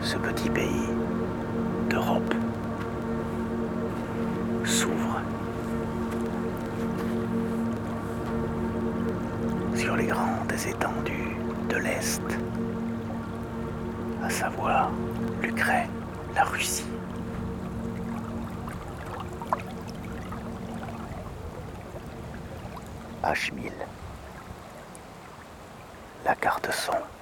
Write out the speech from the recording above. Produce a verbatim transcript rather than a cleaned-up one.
ce petit pays d'Europe s'ouvre sur les grandes étendues de l'Est, à savoir l'Ukraine, la Russie. H mille, la carte son.